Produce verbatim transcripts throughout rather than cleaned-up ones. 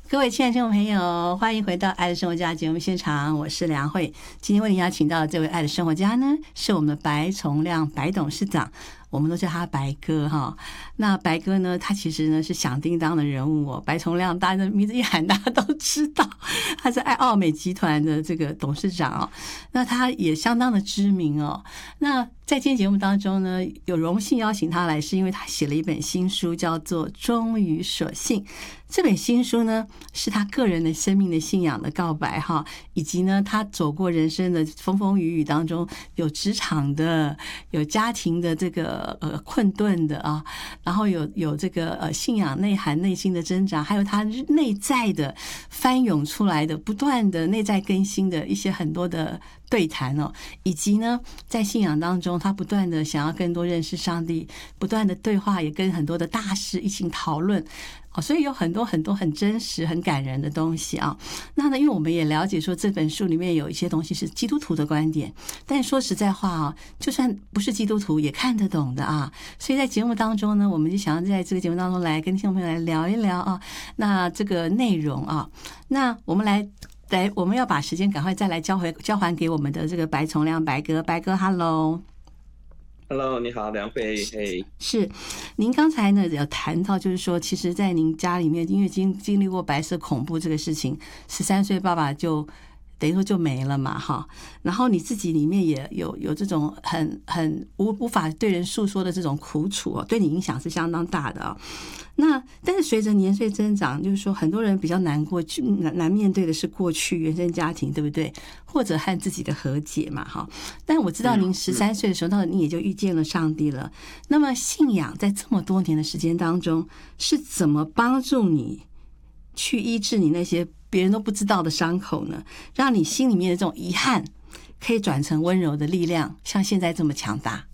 各位亲爱的听众朋友，欢迎回到《爱的生活家》节目现场，我是梁慧。今天为您邀请到的这位爱的生活家呢，是我们的白崇亮白董事长，我们都叫他白哥哈。那白哥呢，他其实呢是响叮当的人物哦。白崇亮，大家的名字一喊，大家都知道，他是爱奥美集团的这个董事长哦。那他也相当的知名哦。那在今天节目当中呢，有荣幸邀请他来，是因为他写了一本新书，叫做《忠于所信》。这本新书呢，是他个人的生命的信仰的告白哈，以及呢，他走过人生的风风雨雨当中，有职场的，有家庭的这个呃困顿的啊，然后有有这个呃信仰内涵内心的挣扎，还有他内在的翻涌出来的不断的内在更新的一些很多的对谈哦，以及呢，在信仰当中，他不断的想要更多认识上帝，不断的对话，也跟很多的大师一起讨论。哦，所以有很多很多很真实、很感人的东西啊。那呢，因为我们也了解说这本书里面有一些东西是基督徒的观点，但说实在话啊，就算不是基督徒也看得懂的啊。所以在节目当中呢，我们就想要在这个节目当中来跟听众朋友来聊一聊啊，那这个内容啊，那我们来。来，我们要把时间赶快再来交回交还给我们的这个白崇亮白哥，白哥，Hello。 Hello， 你好，梁慧。嘿， 是，您刚才呢有谈到，就是说，其实，在您家里面，因为经经历过白色恐怖这个事情，十三岁爸爸就等于说就没了嘛，哈。然后你自己里面也有有这种很很无无法对人诉说的这种苦楚哦，对你影响是相当大的啊。那但是随着年岁增长，就是说很多人比较难过去难难面对的是过去原生家庭，对不对？或者和自己的和解嘛，哈。但我知道您十三岁的时候，到你也就遇见了上帝了。那么信仰在这么多年的时间当中，是怎么帮助你去医治你那些别人都不知道的伤口呢？让你心里面的这种遗憾可以转成温柔的力量，像现在这么强大。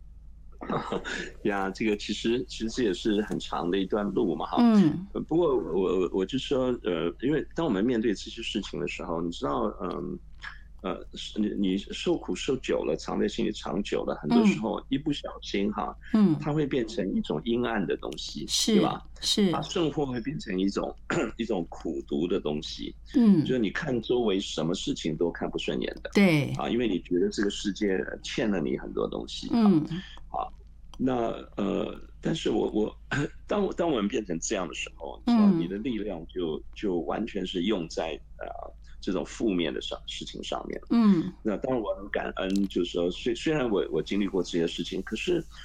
呀，这个其实其实这也是很长的一段路嘛，哈。 嗯， 不过我我就说，呃，因为当我们面对这些事情的时候，你知道，嗯，呃，你你受苦受久了，藏在心里长久了，很多时候一不小心哈， 嗯， 它会变成一种阴暗的东西，对是吧？ 是， 它甚或会变成一种一种苦毒的东西， 嗯， 就是你看周围什么事情都看不顺眼的。 对， 啊，因为你觉得这个世界欠了你很多东西啊。 嗯好，那呃，但是我我当当我们变成这样的时候，你知道你嗯的力量就就完全是用在呃这种负面的上事情上面。 嗯那当然我很感恩，就是说虽虽然我我经历过这些事情，可是